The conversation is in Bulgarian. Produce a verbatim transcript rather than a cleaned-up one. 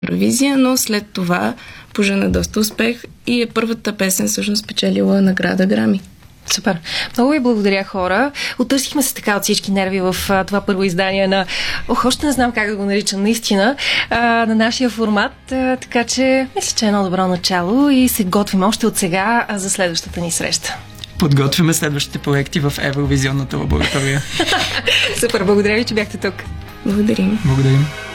Евровизия, но след това пожена доста успех и е първата песен всъщност спечелила награда Грами. Супер. Много ви благодаря, хора. Отърсихме се така от всички нерви в а, това първо издание на... Ох, още не знам как да го наричам наистина, а, на нашия формат, а, така че мисля, че е едно добро начало и се готвим още от сега а, за следващата ни среща. Подготвяме следващите проекти в Евровизионната лаборатория. Супер, благодаря ви, че бяхте тук. Благодарим. Благодарим.